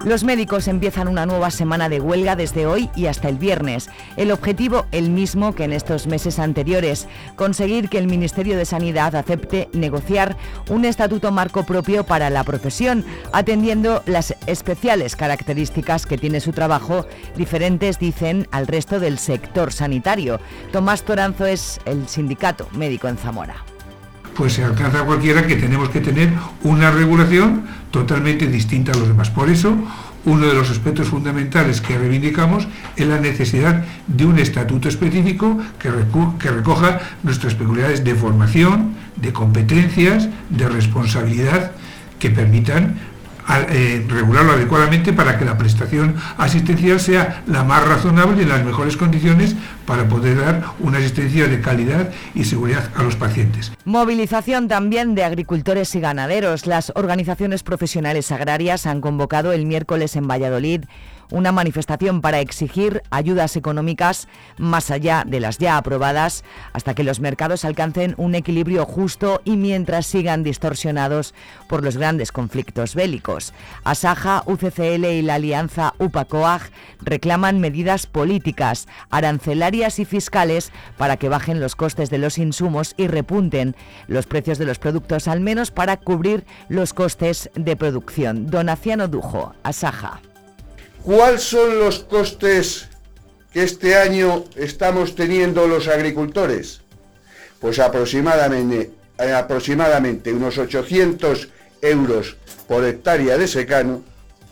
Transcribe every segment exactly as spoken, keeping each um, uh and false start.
Los médicos empiezan una nueva semana de huelga desde hoy y hasta el viernes. El objetivo, el mismo que en estos meses anteriores, conseguir que el Ministerio de Sanidad acepte negociar un estatuto marco propio para la profesión, atendiendo las especiales características que tiene su trabajo, diferentes, dicen, al resto del sector sanitario. Tomás Toranzo es el sindicato médico en Zamora. Pues se alcanza cualquiera que tenemos que tener una regulación totalmente distinta a los demás. Por eso, uno de los aspectos fundamentales que reivindicamos es la necesidad de un estatuto específico que, recu- que recoja nuestras peculiaridades de formación, de competencias, de responsabilidad, que permitan a, eh, regularlo adecuadamente para que la prestación asistencial sea la más razonable y en las mejores condiciones para poder dar una asistencia de calidad y seguridad a los pacientes. Movilización también de agricultores y ganaderos. Las organizaciones profesionales agrarias han convocado el miércoles en Valladolid una manifestación para exigir ayudas económicas más allá de las ya aprobadas hasta que los mercados alcancen un equilibrio justo y mientras sigan distorsionados por los grandes conflictos bélicos. Asaja, U C C L y la alianza UPA-COAG reclaman medidas políticas, arancelarias y fiscales para que bajen los costes de los insumos y repunten los precios de los productos, al menos para cubrir los costes de producción. Donaciano Dujo, Asaja. ¿Cuáles son los costes que este año estamos teniendo los agricultores? Pues aproximadamente, eh, aproximadamente unos ochocientos euros por hectárea de secano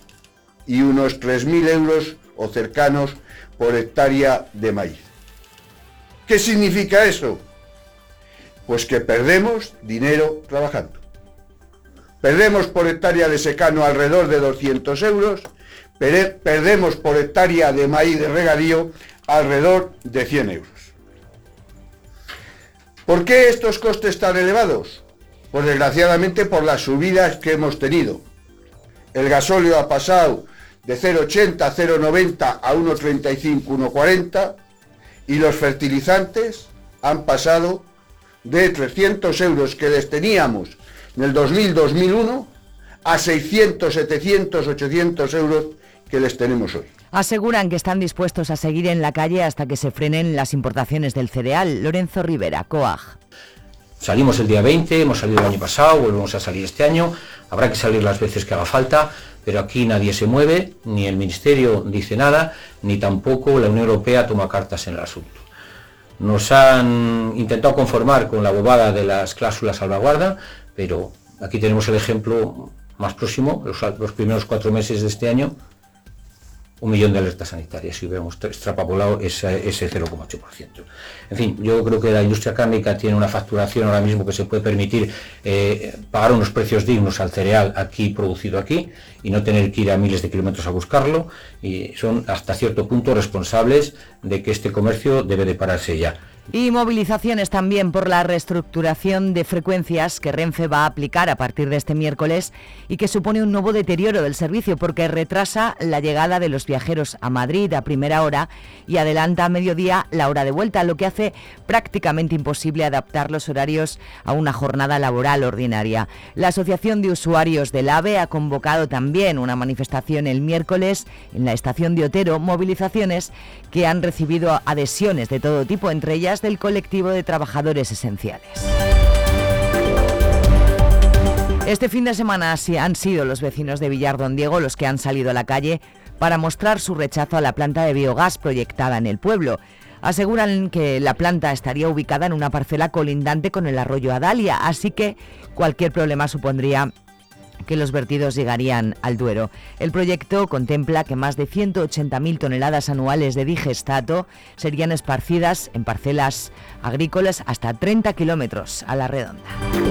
y unos tres mil euros o cercanos por hectárea de maíz. ¿Qué significa eso? Pues que perdemos dinero trabajando. Perdemos por hectárea de secano alrededor de doscientos euros, perdemos por hectárea de maíz de regadío alrededor de cien euros. ¿Por qué estos costes tan elevados? Pues desgraciadamente por las subidas que hemos tenido. El gasóleo ha pasado de cero coma ochenta, cero coma noventa a uno coma treinta y cinco, uno coma cuarenta y los fertilizantes han pasado de trescientos euros que les teníamos en el dos mil, dos mil uno a seiscientos, setecientos, ochocientos euros que les tenemos hoy. Aseguran que están dispuestos a seguir en la calle hasta que se frenen las importaciones del cereal. Lorenzo Rivera, COAG. Salimos el día veinte, hemos salido el año pasado, volvemos a salir este año, habrá que salir las veces que haga falta, pero aquí nadie se mueve, ni el Ministerio dice nada, ni tampoco la Unión Europea toma cartas en el asunto. Nos han intentado conformar con la bobada de las cláusulas salvaguarda, pero aquí tenemos el ejemplo más próximo, los, los primeros cuatro meses de este año, un millón de alertas sanitarias, si hubiéramos extrapolado ese, ese cero coma ocho por ciento. En fin, yo creo que la industria cárnica tiene una facturación ahora mismo que se puede permitir eh, pagar unos precios dignos al cereal aquí producido aquí y no tener que ir a miles de kilómetros a buscarlo, y son hasta cierto punto responsables de que este comercio debe de pararse ya. Y movilizaciones también por la reestructuración de frecuencias que Renfe va a aplicar a partir de este miércoles y que supone un nuevo deterioro del servicio porque retrasa la llegada de los viajeros a Madrid a primera hora y adelanta a mediodía la hora de vuelta, lo que hace prácticamente imposible adaptar los horarios a una jornada laboral ordinaria. La Asociación de Usuarios del AVE ha convocado también una manifestación el miércoles en la estación de Otero, movilizaciones que han recibido adhesiones de todo tipo, entre ellas del colectivo de trabajadores esenciales. Este fin de semana han sido los vecinos de Villar Don Diego los que han salido a la calle para mostrar su rechazo a la planta de biogás proyectada en el pueblo. Aseguran que la planta estaría ubicada en una parcela colindante con el arroyo Adalia, así que cualquier problema supondría que los vertidos llegarían al Duero. El proyecto contempla que más de ciento ochenta mil toneladas anuales de digestato serían esparcidas en parcelas agrícolas hasta treinta kilómetros a la redonda.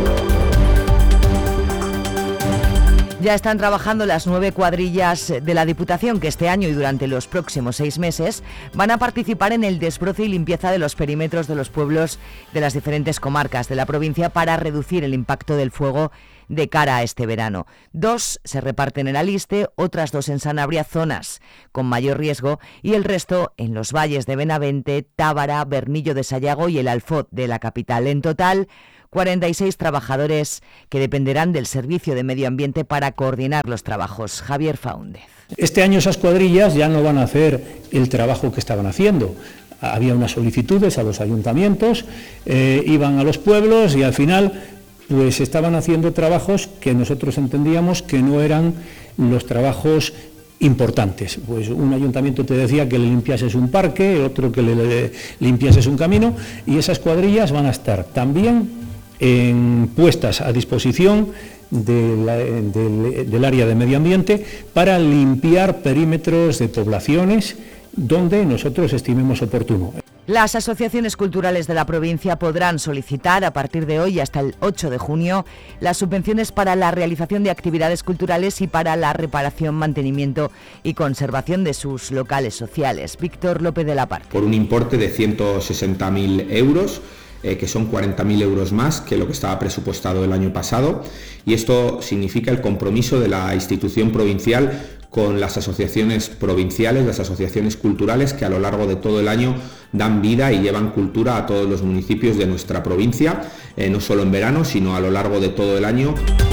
Ya están trabajando las nueve cuadrillas de la Diputación que este año y durante los próximos seis meses van a participar en el desbroce y limpieza de los perímetros de los pueblos de las diferentes comarcas de la provincia para reducir el impacto del fuego de cara a este verano. Dos se reparten en Aliste, otras dos en Sanabria, zonas con mayor riesgo, y el resto en los valles de Benavente, Tábara, Bernillo de Sayago y el Alfoz de la capital. En total, cuarenta y seis trabajadores que dependerán del Servicio de Medio Ambiente para coordinar los trabajos. Javier Faúndez. Este año esas cuadrillas ya no van a hacer el trabajo que estaban haciendo. Había unas solicitudes a los ayuntamientos, eh, iban a los pueblos y al final pues estaban haciendo trabajos que nosotros entendíamos que no eran los trabajos importantes. Pues un ayuntamiento te decía que le limpiases un parque, otro que le, le limpiases un camino, y esas cuadrillas van a estar también en, puestas a disposición de la, del, del área de medio ambiente para limpiar perímetros de poblaciones donde nosotros estimemos oportuno. Las asociaciones culturales de la provincia podrán solicitar a partir de hoy hasta el ocho de junio las subvenciones para la realización de actividades culturales y para la reparación, mantenimiento y conservación de sus locales sociales. Víctor López de la Parte. Por un importe de ciento sesenta mil euros, eh, que son cuarenta mil euros más que lo que estaba presupuestado el año pasado, y esto significa el compromiso de la institución provincial con las asociaciones provinciales, las asociaciones culturales que a lo largo de todo el año dan vida y llevan cultura a todos los municipios de nuestra provincia, eh, no solo en verano, sino a lo largo de todo el año.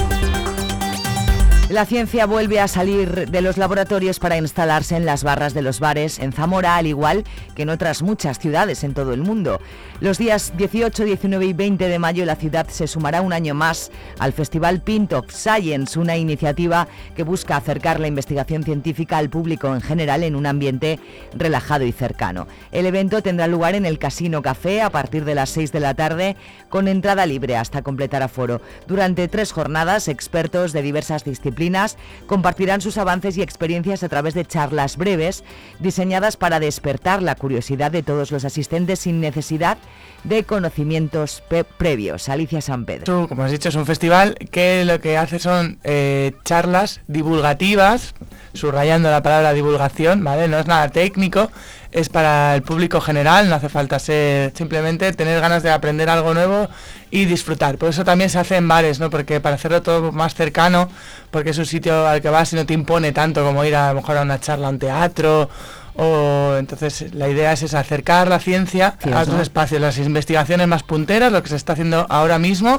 La ciencia vuelve a salir de los laboratorios para instalarse en las barras de los bares en Zamora, al igual que en otras muchas ciudades en todo el mundo. Los días dieciocho, diecinueve y veinte de mayo la ciudad se sumará un año más al Festival Pint of Science, una iniciativa que busca acercar la investigación científica al público en general en un ambiente relajado y cercano. El evento tendrá lugar en el Casino Café a partir de las seis de la tarde, con entrada libre hasta completar aforo. Durante tres jornadas, expertos de diversas disciplinas compartirán sus avances y experiencias a través de charlas breves diseñadas para despertar la curiosidad de todos los asistentes sin necesidad de conocimientos pe- previos. Alicia San Pedro. Como has dicho, es un festival que lo que hace son eh, charlas divulgativas, subrayando la palabra divulgación, ¿vale? No es nada técnico, es para el público general, no hace falta ser, simplemente tener ganas de aprender algo nuevo y disfrutar. Por eso también se hace en bares, ¿no? Porque para hacerlo todo más cercano, porque es un sitio al que vas y no te impone tanto como ir a, a lo mejor a una charla a un teatro, o entonces la idea es, es acercar la ciencia sí, a otros ¿no? espacios, las investigaciones más punteras, lo que se está haciendo ahora mismo.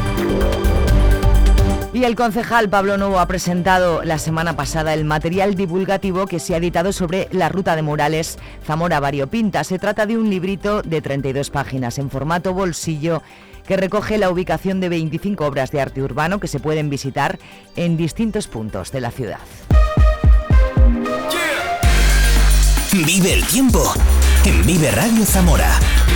Y el concejal Pablo Novo ha presentado la semana pasada el material divulgativo que se ha editado sobre la ruta de Morales Zamora-Variopinta. Se trata de un librito de treinta y dos páginas en formato bolsillo que recoge la ubicación de veinticinco obras de arte urbano que se pueden visitar en distintos puntos de la ciudad. Vive el tiempo en Vive Radio Zamora.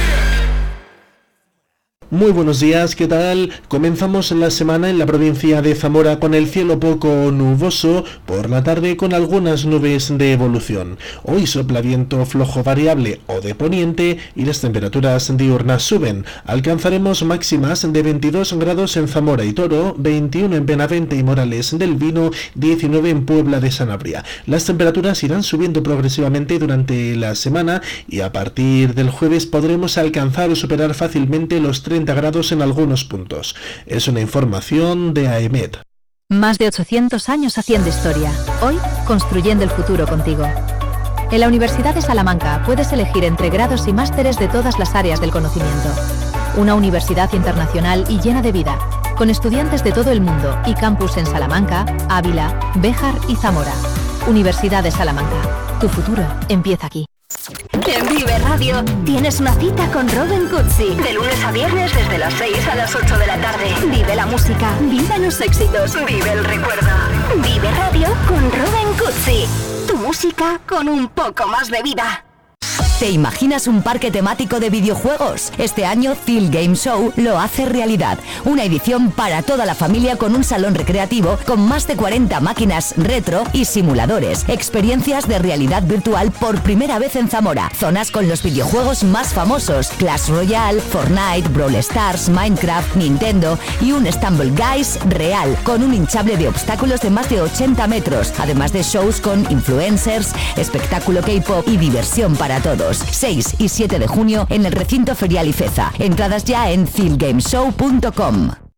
Muy buenos días, ¿qué tal? Comenzamos la semana en la provincia de Zamora con el cielo poco nuboso, por la tarde con algunas nubes de evolución. Hoy sopla viento flojo variable o de poniente y las temperaturas diurnas suben. Alcanzaremos máximas de veintidós grados en Zamora y Toro, veintiuno en Benavente y Morales del Vino, diecinueve en Puebla de Sanabria. Las temperaturas irán subiendo progresivamente durante la semana y a partir del jueves podremos alcanzar o superar fácilmente los treinta grados en algunos puntos. Es una información de A E M E T. Más de ochocientos años haciendo historia. Hoy, construyendo el futuro contigo. En la Universidad de Salamanca puedes elegir entre grados y másteres de todas las áreas del conocimiento. Una universidad internacional y llena de vida, con estudiantes de todo el mundo y campus en Salamanca, Ávila, Béjar y Zamora. Universidad de Salamanca. Tu futuro empieza aquí. En Vive Radio tienes una cita con Robin Cutsi. De lunes a viernes desde las seis a las ocho de la tarde. Vive la música, vive los éxitos, vive el recuerdo. Vive Radio con Robin Cutsi. Tu música con un poco más de vida. ¿Te imaginas un parque temático de videojuegos? Este año Thiel Game Show lo hace realidad. Una edición para toda la familia con un salón recreativo con más de cuarenta máquinas retro y simuladores. Experiencias de realidad virtual por primera vez en Zamora. Zonas con los videojuegos más famosos: Clash Royale, Fortnite, Brawl Stars, Minecraft, Nintendo y un Stumble Guys real con un hinchable de obstáculos de más de ochenta metros. Además de shows con influencers, espectáculo K-pop y diversión para todos. seis y siete de junio en el recinto ferial Ifeza. Entradas ya en thiel game show punto com.